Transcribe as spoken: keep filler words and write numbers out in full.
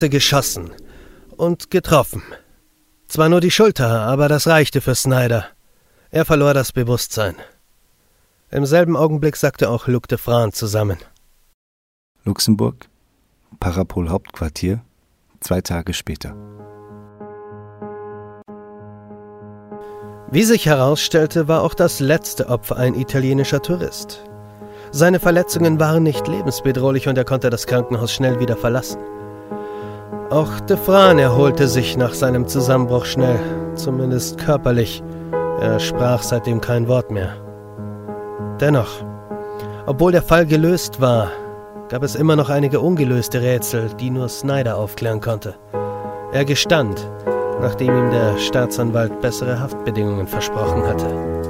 geschossen und getroffen. Zwar nur die Schulter, aber das reichte für Snyder. Er verlor das Bewusstsein. Im selben Augenblick sackte auch Luc de Fraan zusammen. Luxemburg, Parapol-Hauptquartier, zwei Tage später. Wie sich herausstellte, war auch das letzte Opfer ein italienischer Tourist. Seine Verletzungen waren nicht lebensbedrohlich und er konnte das Krankenhaus schnell wieder verlassen. Auch de Fraan erholte sich nach seinem Zusammenbruch schnell, zumindest körperlich. Er sprach seitdem kein Wort mehr. Dennoch, obwohl der Fall gelöst war, gab es immer noch einige ungelöste Rätsel, die nur Snyder aufklären konnte. Er gestand, nachdem ihm der Staatsanwalt bessere Haftbedingungen versprochen hatte.